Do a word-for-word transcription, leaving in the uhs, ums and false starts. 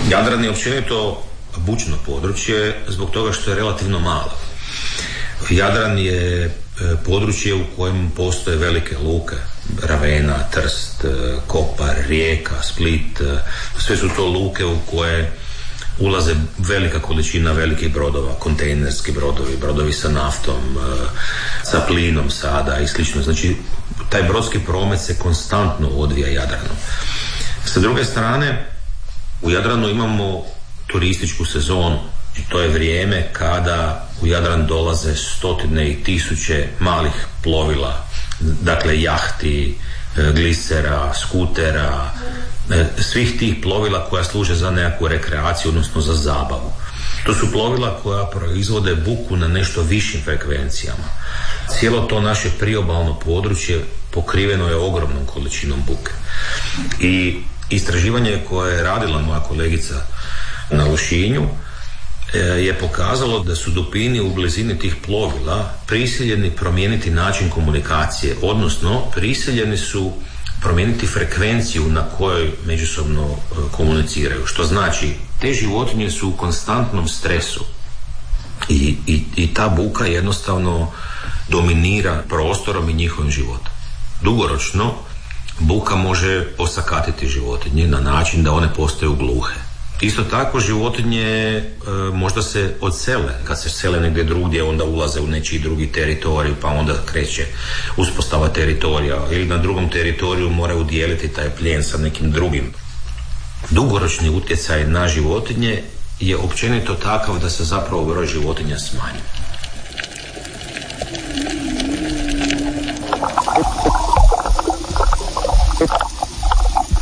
Jadran je općenito bučno područje zbog toga što je relativno malo. Jadran je područje u kojem postoje velike luke, Ravena, Trst, Kopar, Rijeka, Split, sve su to luke u koje ulaze velika količina velikih brodova, kontejnerski brodovi, brodovi sa naftom, sa plinom sada i slično. Znači, taj brodski promet se konstantno odvija Jadranom. Sa druge strane, u Jadranu imamo turističku sezonu. To je vrijeme kada u Jadran dolaze stotine i tisuće malih plovila, dakle jahti, glisera, skutera, svih tih plovila koja služe za nekakvu rekreaciju, odnosno za zabavu. To su plovila koja proizvode buku na nešto višim frekvencijama. Cijelo to naše priobalno područje pokriveno je ogromnom količinom buke. I istraživanje koje je radila moja kolegica na Lošinju je pokazalo da su dupini u blizini tih plovila prisiljeni promijeniti način komunikacije, odnosno prisiljeni su promijeniti frekvenciju na kojoj međusobno komuniciraju. Što znači, te životinje su u konstantnom stresu i, i, i ta buka jednostavno dominira prostorom i njihovim životom. Dugoročno, buka može osakatiti životinje na način da one postaju gluhe. Isto tako životinje e, možda se odsele, kad se sele negdje drugdje onda ulaze u nečiji drugi teritorij pa onda kreće uspostava teritorija ili na drugom teritoriju moraju dijeliti taj plijen sa nekim drugim. Dugoročni utjecaj na životinje je općenito takav da se zapravo broj životinja smanji.